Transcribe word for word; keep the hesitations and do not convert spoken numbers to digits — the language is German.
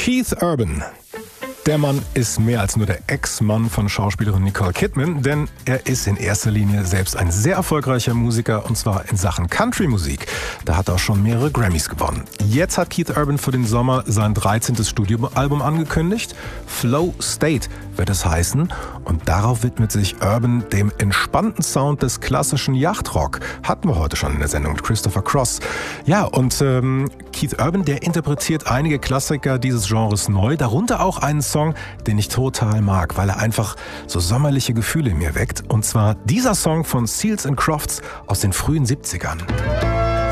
Keith Urban. Der Mann ist mehr als nur der Ex-Mann von Schauspielerin Nicole Kidman, denn er ist in erster Linie selbst ein sehr erfolgreicher Musiker, und zwar in Sachen Country-Musik. Da hat er auch schon mehrere Grammys gewonnen. Jetzt hat Keith Urban für den Sommer sein dreizehntes Studioalbum angekündigt. Flow State wird es heißen, und darauf widmet sich Urban dem entspannten Sound des klassischen Yachtrock. Hatten wir heute schon in der Sendung mit Christopher Cross. Ja, und ähm, Keith Urban, der interpretiert einige Klassiker dieses Genres neu, darunter auch einen Song, den ich total mag, weil er einfach so sommerliche Gefühle in mir weckt. Und zwar dieser Song von Seals and Crofts aus den frühen siebzigern.